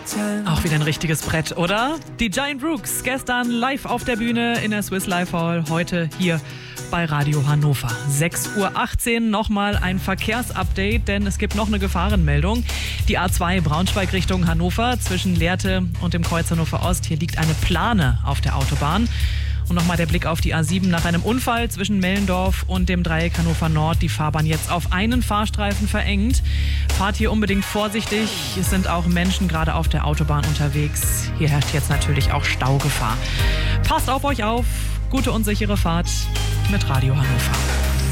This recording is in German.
Auch wieder ein richtiges Brett, oder? Die Giant Rooks, gestern live auf der Bühne in der Swiss Life Hall, heute hier bei Radio Hannover. 6:18 Uhr, nochmal ein Verkehrsupdate, denn es gibt noch eine Gefahrenmeldung. Die A2 Braunschweig Richtung Hannover zwischen Lehrte und dem Kreuz Hannover Ost. Hier liegt eine Plane auf der Autobahn. Und nochmal der Blick auf die A7 nach einem Unfall zwischen Mellendorf und dem Dreieck Hannover Nord. Die Fahrbahn jetzt auf einen Fahrstreifen verengt. Fahrt hier unbedingt vorsichtig. Es sind auch Menschen gerade auf der Autobahn unterwegs. Hier herrscht jetzt natürlich auch Staugefahr. Passt auf euch auf. Gute und sichere Fahrt mit Radio Hannover.